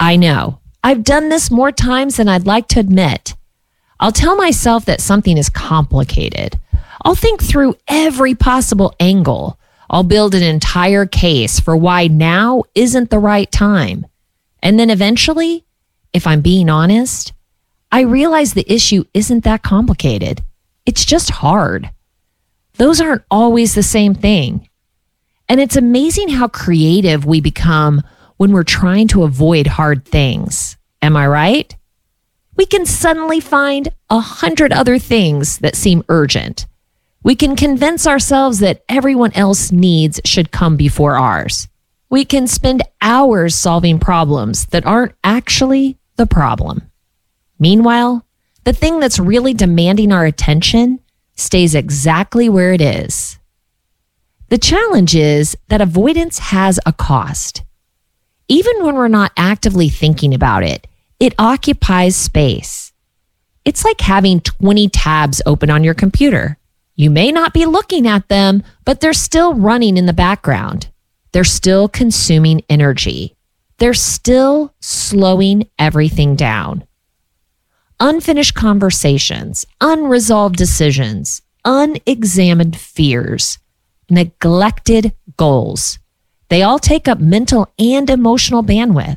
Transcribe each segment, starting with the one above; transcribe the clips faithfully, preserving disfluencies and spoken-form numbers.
I know. I've done this more times than I'd like to admit. I'll tell myself that something is complicated. I'll think through every possible angle. I'll build an entire case for why now isn't the right time. And then eventually, if I'm being honest, I realize the issue isn't that complicated. It's just hard. Those aren't always the same thing. And it's amazing how creative we become when we're trying to avoid hard things. Am I right? We can suddenly find a hundred other things that seem urgent. We can convince ourselves that everyone else's needs should come before ours. We can spend hours solving problems that aren't actually the problem. Meanwhile, the thing that's really demanding our attention stays exactly where it is. The challenge is that avoidance has a cost. Even when we're not actively thinking about it, it occupies space. It's like having twenty tabs open on your computer. You may not be looking at them, but they're still running in the background. They're still consuming energy. They're still slowing everything down. Unfinished conversations, unresolved decisions, unexamined fears, neglected goals. They all take up mental and emotional bandwidth.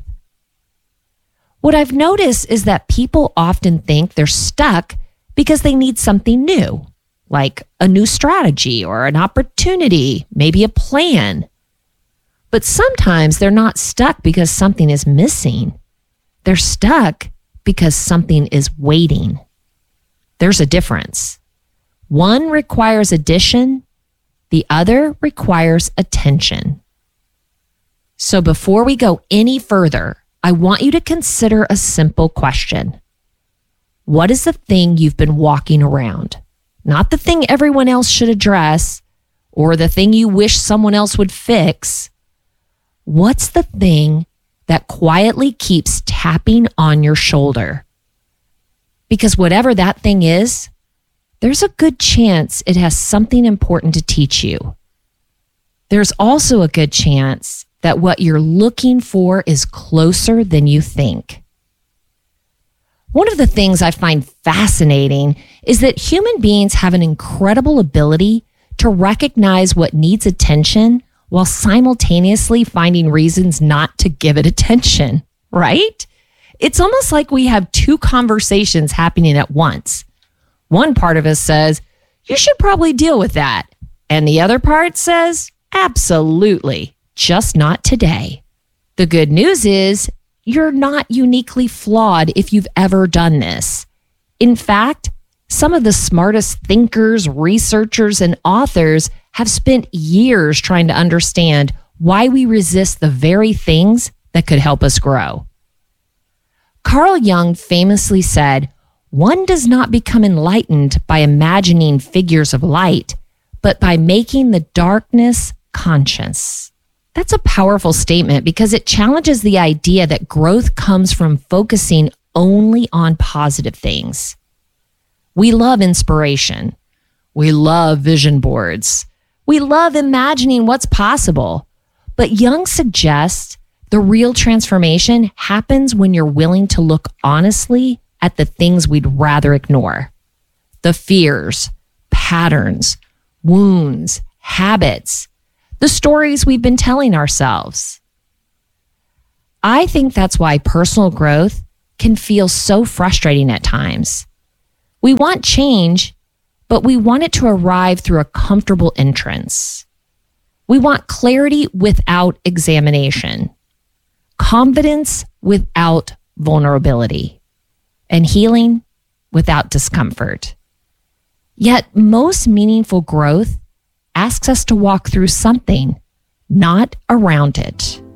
What I've noticed is that people often think they're stuck because they need something new, like a new strategy or an opportunity, maybe a plan. But sometimes they're not stuck because something is missing. They're stuck because something is waiting. There's a difference. One requires addition, the other requires attention. So before we go any further, I want you to consider a simple question. What is the thing you've been walking around? Not the thing everyone else should address or the thing you wish someone else would fix. What's the thing that quietly keeps tapping on your shoulder? Because whatever that thing is, there's a good chance it has something important to teach you. There's also a good chance that what you're looking for is closer than you think. One of the things I find fascinating is that human beings have an incredible ability to recognize what needs attention while simultaneously finding reasons not to give it attention, right? It's almost like we have two conversations happening at once. One part of us says, you should probably deal with that. And the other part says, absolutely, just not today. The good news is you're not uniquely flawed if you've ever done this. In fact, some of the smartest thinkers, researchers, and authors have spent years trying to understand why we resist the very things that could help us grow. Carl Jung famously said, one does not become enlightened by imagining figures of light, but by making the darkness conscious. That's a powerful statement because it challenges the idea that growth comes from focusing only on positive things. We love inspiration. We love vision boards. We love imagining what's possible. But Jung suggests the real transformation happens when you're willing to look honestly at the things we'd rather ignore. The fears, patterns, wounds, habits, the stories we've been telling ourselves. I think that's why personal growth can feel so frustrating at times. We want change, but we want it to arrive through a comfortable entrance. We want clarity without examination, confidence without vulnerability, and healing without discomfort. Yet most meaningful growth asks us to walk through something, not around it.